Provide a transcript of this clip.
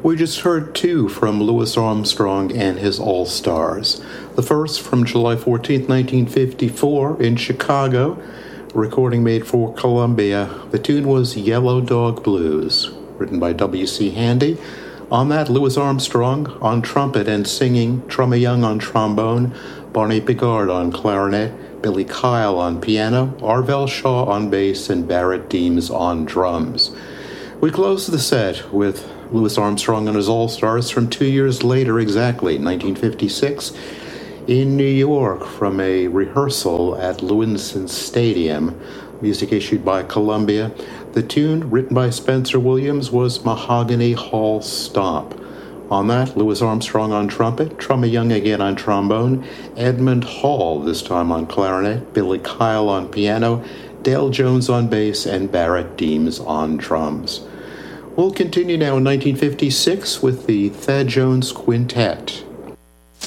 We just heard two from Louis Armstrong and his All-Stars. The first from July 14, 1954 in Chicago, a recording made for Columbia. The tune was Yellow Dog Blues, written by W.C. Handy. On that, Louis Armstrong on trumpet and singing, Trumma Young on trombone, Barney Picard on clarinet, Billy Kyle on piano, Arvell Shaw on bass, and Barrett Deems on drums. We closed the set with Louis Armstrong and his All-Stars from 2 years later exactly, 1956, in New York from a rehearsal at Lewinson Stadium, music issued by Columbia. The tune, written by Spencer Williams, was Mahogany Hall Stomp. On that, Louis Armstrong on trumpet, Trumma Young again on trombone, Edmund Hall, this time on clarinet, Billy Kyle on piano, Dale Jones on bass, and Barrett Deems on drums. We'll continue now in 1956 with the Thad Jones Quintet.